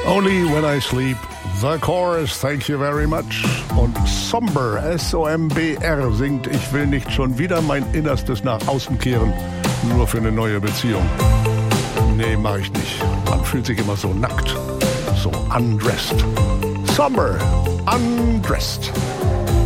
Only When I Sleep, The Chorus, thank you very much. Und Somber, S-O-M-B-R, singt Ich will nicht schon wieder mein Innerstes nach außen kehren, nur für eine neue Beziehung. Nee, mach ich nicht. Man fühlt sich immer so nackt, so undressed. Somber, Undressed.